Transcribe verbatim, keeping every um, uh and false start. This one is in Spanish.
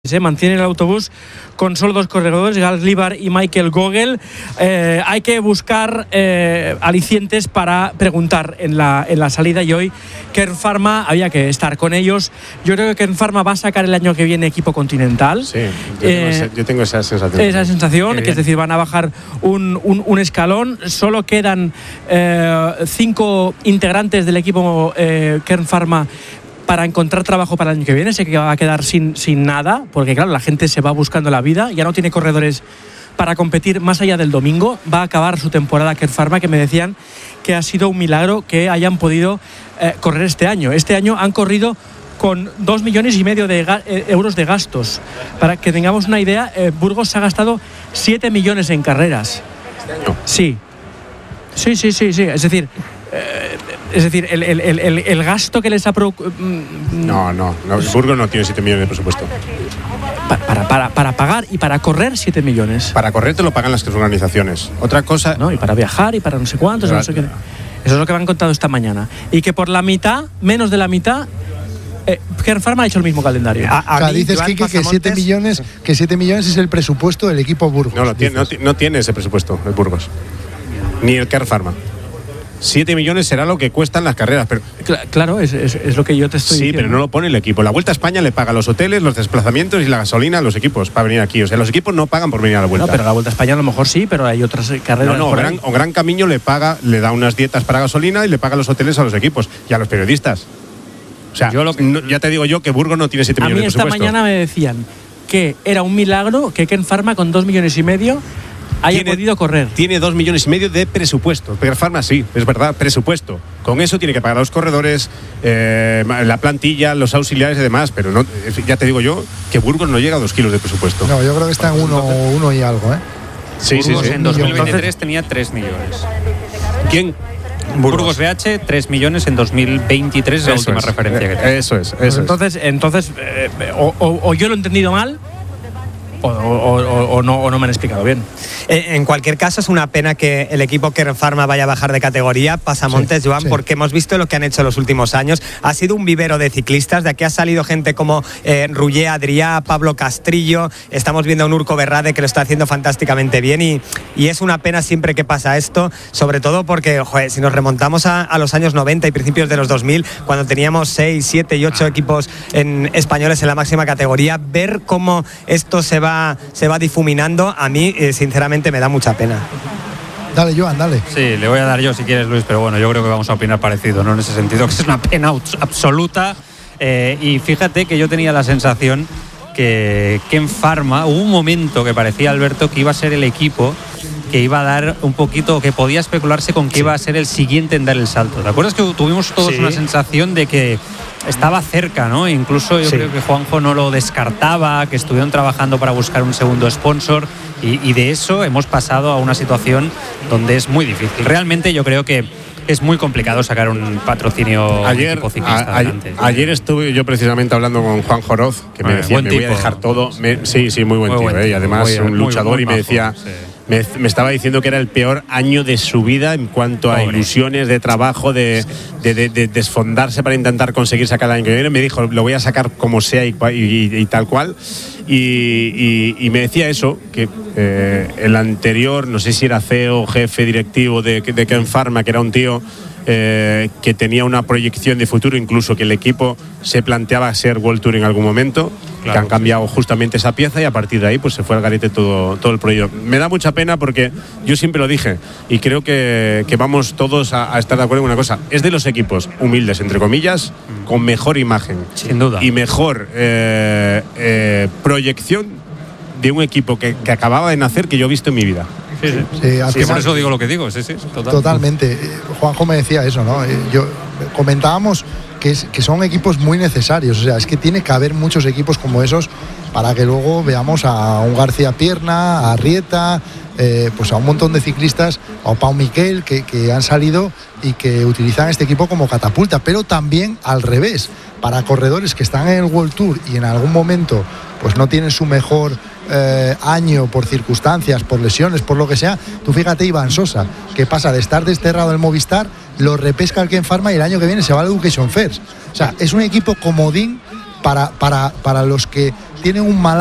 Se mantiene el autobús con solo dos corredores, Gal Glibar y Michael Gogel. Eh, hay que buscar eh, alicientes para preguntar en la, en la salida, y hoy Kern Pharma había que estar con ellos. Yo creo que Kern Pharma va a sacar el año que viene equipo continental. Sí, yo, eh, tengo, ese, yo tengo esa sensación. Esa sensación, que es decir, van a bajar un, un, un escalón. Solo quedan eh, cinco integrantes del equipo eh, Kern Pharma para encontrar trabajo para el año que viene. Sé que va a quedar sin, sin nada, porque claro, la gente se va buscando la vida, ya no tiene corredores para competir más allá del domingo. Va a acabar su temporada Kern Pharma, que me decían que ha sido un milagro que hayan podido eh, correr este año. Este año han corrido con dos millones y medio de eh, euros de gastos. Para que tengamos una idea, eh, Burgos se ha gastado siete millones en carreras. ¿Este año? Sí. Sí, sí, sí, sí. Es decir, eh, es decir, el, el, el, el gasto que les ha provocado. No, no, no, Burgos no tiene siete millones de presupuesto. Para, para, para pagar y para correr siete millones. Para correr te lo pagan las organizaciones. Otra cosa. No, y para viajar y para no sé cuántos. No sé qué. Eso es lo que me han contado esta mañana. Y que por la mitad, menos de la mitad, eh, Kern Pharma ha hecho el mismo calendario. A, a o sea, mí, dices, Kike, que siete millones, que siete millones es el presupuesto del equipo Burgos. No, lo tiene, no, no tiene ese presupuesto el Burgos. Ni el Kern Pharma. siete millones será lo que cuestan las carreras. Pero claro, es, es, es lo que yo te estoy sí, diciendo. Sí, pero no lo pone el equipo. La Vuelta a España le paga los hoteles, los desplazamientos y la gasolina a los equipos para venir aquí. O sea, los equipos no pagan por venir a la Vuelta. No, pero la Vuelta a España a lo mejor sí, pero hay otras carreras. No, no, Gran, o Gran Camino le paga, le da unas dietas para gasolina y le paga los hoteles a los equipos y a los periodistas. O sea, yo lo que, no, ya te digo yo que Burgos no tiene siete millones de presupuesto. A mí esta mañana me decían que era un milagro que Kern Pharma con dos millones y medio haya tiene, podido correr. Tiene dos millones y medio de presupuesto. Kern Pharma sí, es verdad, presupuesto. Con eso tiene que pagar a los corredores, eh, la plantilla, los auxiliares y demás. Pero no, ya te digo yo que Burgos no llega a dos kilos de presupuesto. No, yo creo que está en uno, uno y algo, ¿eh? Sí, Burgos sí, sí. En dos mil veintitrés tenía tres millones. ¿Quién? Burgos, Burgos B H, tres millones en dos mil veintitrés, es la última es. referencia que tiene. Eso es, eso pues es. Entonces, entonces eh, o, o, o yo lo he entendido mal, O, o, o, o, no, o no me han explicado bien. En cualquier caso, es una pena que el equipo Kern Pharma vaya a bajar de categoría. Pasamontes, sí, Joan, sí. Porque hemos visto lo que han hecho en los últimos años. Ha sido un vivero de ciclistas. De aquí ha salido gente como eh, Ruller Adrià, Pablo Castrillo. Estamos viendo a un Urco Berrade que lo está haciendo fantásticamente bien. Y, y es una pena siempre que pasa esto, sobre todo porque, joder, si nos remontamos a, a los años noventa y principios de los dos mil, cuando teníamos seis, siete y ocho equipos en, españoles en la máxima categoría, ver cómo esto se va se va difuminando, a mí eh, sinceramente me da mucha pena. Dale, Joan, dale. Sí, le voy a dar yo si quieres, Luis, pero bueno, yo creo que vamos a opinar parecido, ¿no? En ese sentido, que es una pena absoluta. Eh, y fíjate que yo tenía la sensación que Kern Pharma, hubo un momento que parecía, Alberto, que iba a ser el equipo que iba a dar un poquito, que podía especularse con que sí. iba a ser el siguiente en dar el salto. ¿Te acuerdas que tuvimos todos sí. una sensación de que estaba cerca, ¿no? Incluso yo sí. creo que Juanjo no lo descartaba, que estuvieron trabajando para buscar un segundo sponsor y, y de eso hemos pasado a una situación donde es muy difícil. Realmente yo creo que es muy complicado sacar un patrocinio ayer, tipo ciclista a, adelante. A, ayer estuve yo precisamente hablando con Juan Joroz, que me decía, me tipo. voy a dejar todo. Me, sí, sí, muy buen muy tío, buen eh, y además muy, un luchador muy, muy y me decía... Sí. Me, me estaba diciendo que era el peor año de su vida en cuanto a Pobre. ilusiones de trabajo, de, de, de, de desfondarse para intentar conseguir sacar el año que viene. Me dijo, lo voy a sacar como sea y, y, y tal cual. Y, y, y me decía eso, que eh, el anterior, no sé si era C E O, jefe directivo de, de Kern Pharma, que era un tío eh, que tenía una proyección de futuro, incluso que el equipo se planteaba ser World Tour en algún momento. Claro, que han cambiado sí. justamente esa pieza y a partir de ahí pues se fue al garete todo, todo el proyecto. Me da mucha pena porque yo siempre lo dije y creo que, que vamos todos a, a estar de acuerdo en una cosa. Es de los equipos humildes, entre comillas, mm. con mejor imagen. Sin duda. Y mejor eh, eh, proyección de un equipo que, que acababa de nacer que yo he visto en mi vida. Sí, sí. sí, sí por eso digo lo que digo. Sí, sí, total. Totalmente. Juanjo me decía eso, ¿no? Yo comentábamos que, es, que son equipos muy necesarios. O sea, es que tiene que haber muchos equipos como esos para que luego veamos a un García Pierna, a Arrieta, eh, pues a un montón de ciclistas, a Pau Miquel, que, que han salido y que utilizan este equipo como catapulta, pero también al revés, para corredores que están en el World Tour y en algún momento pues no tienen su mejor eh, año por circunstancias, por lesiones, por lo que sea. Tú fíjate Iván Sosa, que pasa de estar desterrado en Movistar, lo repesca el Kern Pharma y el año que viene se va al Education First. O sea, es un equipo comodín para, para, para los que tienen un mal